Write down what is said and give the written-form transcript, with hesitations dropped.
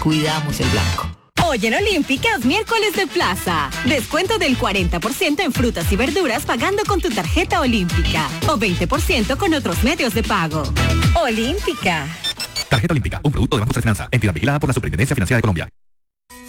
cuidamos el blanco. Hoy en Olímpicas, miércoles de plaza. Descuento del 40% en frutas y verduras pagando con tu tarjeta Olímpica. O 20% con otros medios de pago. Olímpica. Tarjeta Olímpica, un producto de Banco de Finanza. Entidad vigilada por la Superintendencia Financiera de Colombia.